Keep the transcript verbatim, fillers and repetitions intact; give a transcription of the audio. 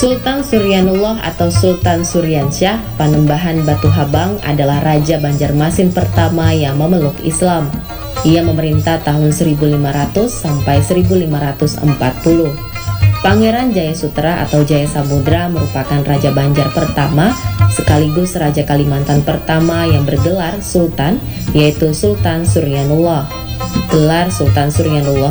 Sultan Suryanullah atau Sultan Suryansyah Panembahan Batu Habang adalah Raja Banjarmasin pertama yang memeluk Islam. Ia memerintah tahun seribu lima ratus sampai seribu lima ratus empat puluh. Pangeran Jayasutra atau Jaya Samudra merupakan Raja Banjar pertama sekaligus Raja Kalimantan pertama yang bergelar Sultan, yaitu Sultan Suryanullah. Gelar Sultan Suryanullah